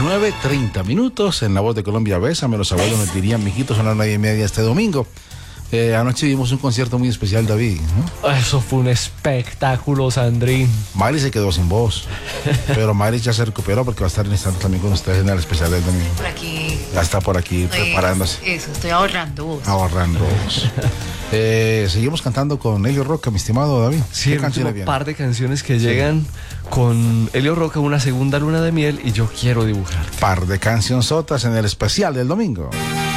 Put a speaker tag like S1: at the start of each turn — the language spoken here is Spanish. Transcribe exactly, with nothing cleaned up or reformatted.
S1: nueve treinta minutos en La Voz de Colombia. Bésame, los abuelos nos dirían, mijitos, son las nueve y media este domingo. Eh, anoche vimos un concierto muy especial, David, ¿no?
S2: Eso fue un espectáculo, Sandrín.
S1: Mari se quedó sin voz, pero Mari ya se recuperó porque va a estar en instante también con ustedes en el especial del domingo.
S3: Por aquí.
S1: Ya está por aquí preparándose.
S3: Eso, estoy ahorrando voz.
S1: Ahorrando voz. eh, seguimos cantando con Elio Roca, mi estimado David.
S2: Sí, el último par de canciones que sí. llegan con Elio Roca, una segunda luna de miel y Yo quiero dibujar.
S1: Par de cancionzotas en el especial del domingo.